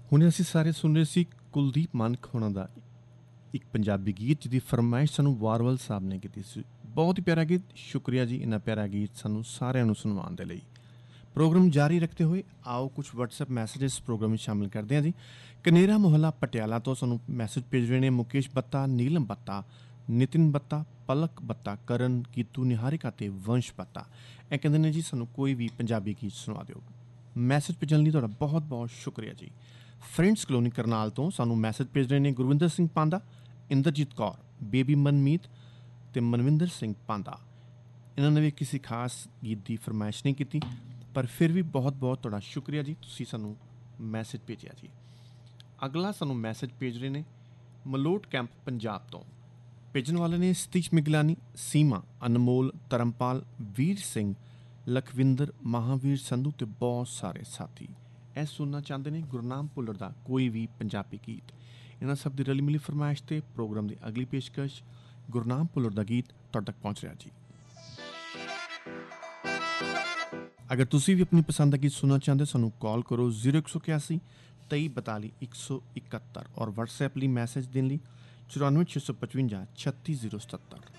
ਹੁਣੇ ਅਸੀਂ ਸਾਰੇ ਸੁਣ ਰਹੇ ਸੀ ਕੁਲਦੀਪ ਮਾਨਕ ਹੋਣਾ ਦਾ ਇੱਕ ਪੰਜਾਬੀ ਗੀਤ ਜਿਹਦੀ ਫਰਮਾਇਸ਼ ਸਾਨੂੰ ਵਾਰਵਲ ਸਾਹਿਬ ਨੇ ਕੀਤੀ ਸੀ। ਬਹੁਤ ਹੀ ਪਿਆਰਾ ਗੀਤ। ਸ਼ੁਕਰੀਆ ਜੀ ਇੰਨਾ ਪਿਆਰਾ ਗੀਤ ਸਾਨੂੰ ਸਾਰਿਆਂ ਨੂੰ ਸੁਣਵਾਉਣ ਦੇ ਲਈ। ਪ੍ਰੋਗਰਾਮ ਜਾਰੀ ਰੱਖਦੇ ਹੋਏ ਆਓ ਕੁਝ WhatsApp ਮੈਸੇजेस ਪ੍ਰੋਗਰਾਮ ਵਿੱਚ ਸ਼ਾਮਿਲ ਕਰਦੇ ਹਾਂ ਜੀ। ਕਨੇਰਾ ਮੁਹੱਲਾ ਪਟਿਆਲਾ ਤੋਂ ਸਾਨੂੰ ਮੈਸੇਜ ਭੇਜ ਰਹੇ ਨੇ ਮੁਕੇਸ਼ ਬੱਤਾ, ਨੀਲਮ ਬੱਤਾ, ਨਿਤਿਨ ਬੱਤਾ, ਪਲਕ ਬੱਤਾ, ਕਰਨ, ਕੀਤੂ, ਨਿਹਾਰਿਕਾ ਅਤੇ ਵੰਸ਼ ਬੱਤਾ। ਇਹ ਕਹਿੰਦੇ ਨੇ ਜੀ ਸਾਨੂੰ ਕੋਈ ਵੀ ਪੰਜਾਬੀ ਗੀਤ ਸੁਣਾ ਦਿਓ। ਮੈਸੇਜ ਭੇਜਣ ਲਈ ਤੁਹਾਡਾ ਬਹੁਤ ਬਹੁਤ ਸ਼ੁਕਰੀਆ ਜੀ। ਫਰੈਂਡਸ ਕਲੋਨੀ ਕਰਨਾਲ ਤੋਂ ਸਾਨੂੰ ਮੈਸੇਜ ਭੇਜ ਰਹੇ ਨੇ ਗੁਰਵਿੰਦਰ ਸਿੰਘ ਪਾਂਦਾ, ਇੰਦਰਜੀਤ ਕੌਰ, ਬੇਬੀ ਮਨਮੀਤ ਅਤੇ ਮਨਵਿੰਦਰ ਸਿੰਘ ਪਾਂਦਾ। ਇਹਨਾਂ ਨੇ ਵੀ ਕਿਸੇ ਖਾਸ ਗੀਤ ਦੀ ਫਰਮਾਇਸ਼ ਨਹੀਂ ਕੀਤੀ, ਪਰ ਫਿਰ ਵੀ ਬਹੁਤ ਬਹੁਤ ਤੁਹਾਡਾ ਸ਼ੁਕਰੀਆ ਜੀ, ਤੁਸੀਂ ਸਾਨੂੰ ਮੈਸੇਜ ਭੇਜਿਆ ਜੀ। ਅਗਲਾ ਸਾਨੂੰ ਮੈਸੇਜ ਭੇਜ ਰਹੇ ਨੇ ਮਲੋਟ ਕੈਂਪ ਪੰਜਾਬ ਤੋਂ। ਭੇਜਣ ਵਾਲੇ ਨੇ ਸਤੀਸ਼ ਮਿਗਲਾਨੀ, ਸੀਮਾ, ਅਨਮੋਲ, ਧਰਮਪਾਲ, ਵੀਰ ਸਿੰਘ, ਲਖਵਿੰਦਰ, ਮਹਾਵੀਰ ਸੰਧੂ ਅਤੇ ਬਹੁਤ ਸਾਰੇ ਸਾਥੀ। ਇਹ ਸੁਣਨਾ ਚਾਹੁੰਦੇ ਨੇ ਗੁਰਨਾਮ ਭੁੱਲਰ ਦਾ ਕੋਈ ਵੀ ਪੰਜਾਬੀ ਗੀਤ। ਇਹਨਾਂ ਸਭ ਦੀ ਰਲੀ ਮਿਲੀ ਫਰਮਾਇਸ਼ 'ਤੇ ਪ੍ਰੋਗਰਾਮ ਦੀ ਅਗਲੀ ਪੇਸ਼ਕਸ਼ ਗੁਰਨਾਮ ਭੁੱਲਰ ਦਾ ਗੀਤ ਤੁਹਾਡੇ ਤੱਕ ਪਹੁੰਚ ਰਿਹਾ ਜੀ। ਅਗਰ ਤੁਸੀਂ ਵੀ ਆਪਣੀ ਪਸੰਦ ਦਾ ਗੀਤ ਸੁਣਨਾ ਚਾਹੁੰਦੇ ਸਾਨੂੰ ਕਾਲ ਕਰੋ 0181 2342 171 ਔਰ WhatsApp ਲਈ ਮੈਸੇਜ ਦੇਣ ਲਈ 94 655 36077।